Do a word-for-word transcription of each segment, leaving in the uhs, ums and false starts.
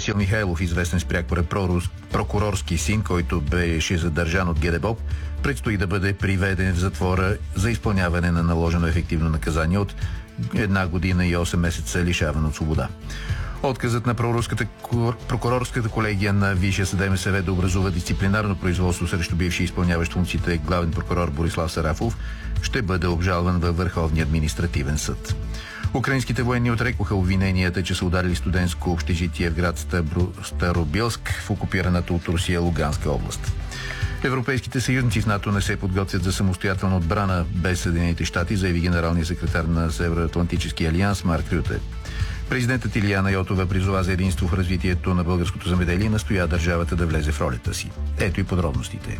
Васил Михайлов, известен с пряк прокурорски син, който беше задържан от ГДБОП, предстои да бъде приведен в затвора за изпълняване на наложено ефективно наказание от една година и осем месеца лишаване от свобода. Отказът на прокурорската колегия на Висшия съдебен съвет да образува дисциплинарно производство срещу бивши изпълняващ функциите главен прокурор Борислав Сарафов ще бъде обжалван във Върховния административен съд. Украинските военни отрекоха обвиненията, че са ударили студентско общежитие в град Старобилск в окупираната от Русия Луганска област. Европейските съюзници в НАТО не се подготвят за самостоятелна отбрана без Съединените щати, заяви генералният секретар на Североатлантическия алианс Марк Рюте. Президентът Илияна Йотова призова за единство в развитието на българското земеделие и настоя държавата да влезе в ролята си. Ето и подробностите.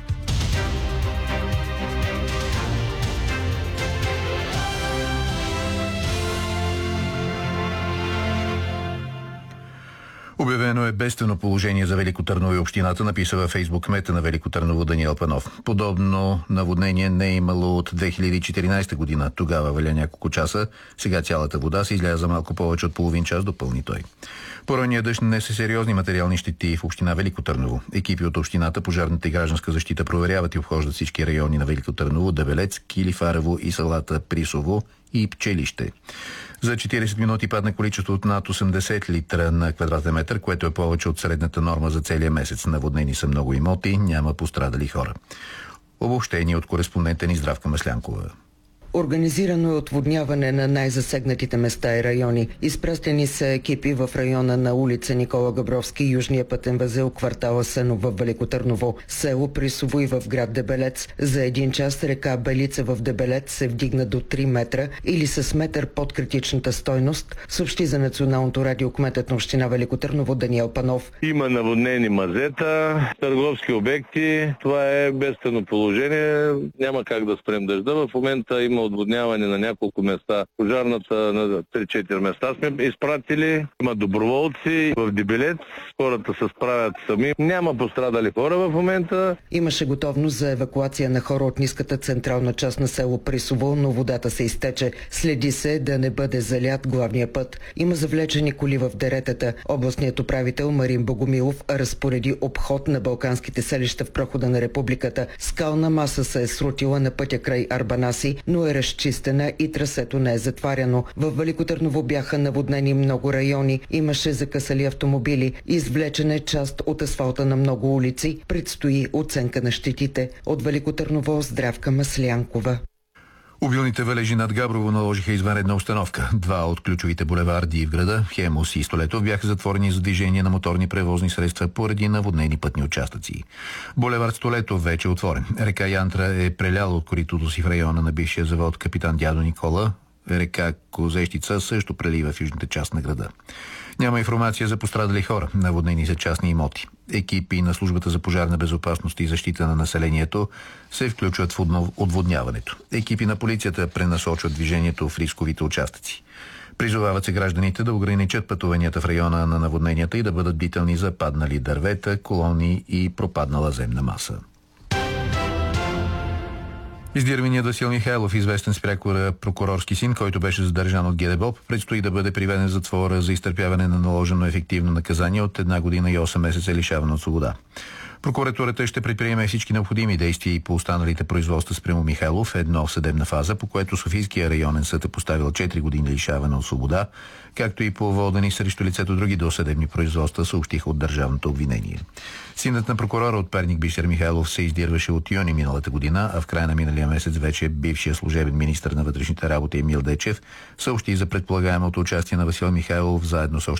Обявено е бедствено положение за Велико Търново и общината, написа във Фейсбук кмета на Велико Търново Даниел Панов. Подобно наводнение не е имало от две хиляди и четиринадесета година. Тогава валя няколко часа, сега цялата вода се изля за малко повече от половин час, допълни той. Поройният дъжд нанесе сериозни материални щети в община Велико Търново. Екипи от общината, пожарната и гражданска защита проверяват и обхождат всички райони на Велико Търново, Дебелец, Килифарево и селата Присово и Пчелище. За четиридесет минути падна количество от над осемдесет литра на квадратен метър, което е повече от средната норма за целия месец. Наводнени са много имоти, няма пострадали хора. Обобщение от кореспондента ни Здравка Маслянкова. Организирано е отводняване на най-засегнатите места и райони. Изпращани са екипи в района на улица Никола Габровски, южния пътен възел, квартала Сено в Велико Търново, село Присово и в град Дебелец. За един час река Белица в Дебелец се вдигна до три метра или с метър под критичната стойност, съобщи за Националното радио кметът на община Велико Търново Даниел Панов. Има наводнени мазета, търговски обекти. Това е бедствено положение. Няма как да спрем дъжда. В момента има отводняване на няколко места. Пожарната на три-четири места сме изпратили. Има доброволци в Дебелец. Хората се справят сами. Няма пострадали хора в момента. Имаше готовност за евакуация на хора от ниската централна част на село Присово, но водата се изтече. Следи се да не бъде залят главния път. Има завлечени коли в деретата. Областният управител Марин Богомилов разпореди обход на балканските селища в прохода на републиката. Скална маса се е срутила на пътя край Арбанаси, но е разчистена и трасето не е затваряно. Във Велико Търново бяха наводнени много райони. Имаше закъсали автомобили. Извлечена е част от асфалта на много улици. Предстои оценка на щетите. От Велико Търново Здравка Маслянкова. Обилните валежи над Габрово наложиха извънредна установка. Два от ключовите булеварди в града, Хемус и Столетов, бяха затворени за движение на моторни превозни средства поради наводнени пътни участъци. Булевард Столетов вече е отворен. Река Янтра е преляла от коритото си в района на бившия завод Капитан Дядо Никола. Река Козещица също прелива в южната част на града. Няма информация за пострадали хора. Наводнени са частни имоти. Екипи на службата за пожарна безопасност и защита на населението се включват в отводняването. Екипи на полицията пренасочват движението в рисковите участъци. Призовават се гражданите да ограничат пътуванията в района на наводненията и да бъдат бдителни за паднали дървета, колони и пропаднала земна маса. Издирваният Васил Михайлов, известен с пряк прокурорски син, който беше задържан от ГДБОП, предстои да бъде приведен в затвора за изтърпяване на наложено ефективно наказание от една година и осем месеца лишаване от свобода. Прокуратурата ще предприеме всички необходими действия и по останалите производства спрямо Михайлов, едно в съдебна фаза, по което Софийския районен съд е поставил четири години лишаване от свобода, както и по водени срещу лицето други досъдебни производства, съобщиха от държавното обвинение. Синът на прокурора от Перник Бисер Михайлов се издирваше от юни миналата година, а в края на миналия месец вече бившия служебен министър на вътрешните работи Емил Дечев съобщи за предполагаемото участие на Васил Михайлов заедно с още